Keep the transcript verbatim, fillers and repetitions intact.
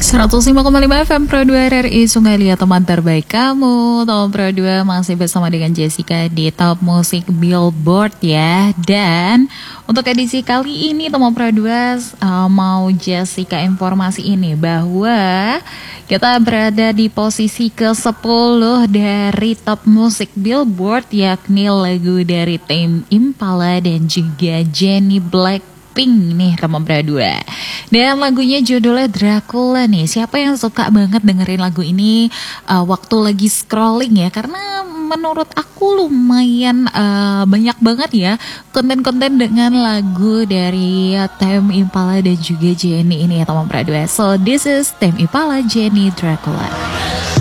seratus lima koma lima F M Pro dua R R I Sungai Liat, teman terbaik kamu. Teman Pro dua masih bersama dengan Jessica di Top Musik Billboard ya. Dan untuk edisi kali ini teman Pro dua uh, mau Jessica informasi ini bahwa kita berada di posisi ke sepuluh dari Top Musik Billboard, yakni lagu dari Tame Impala dan juga Jennie Blackpink nih teman Pro dua. Dan lagunya judulnya Dracula nih. Siapa yang suka banget dengerin lagu ini uh, waktu lagi scrolling ya? Karena menurut aku lumayan uh, banyak banget ya konten-konten dengan lagu dari uh, Tame Impala dan juga Jennie ini ya teman Pro dua. So this is Tame Impala, Jennie, Dracula.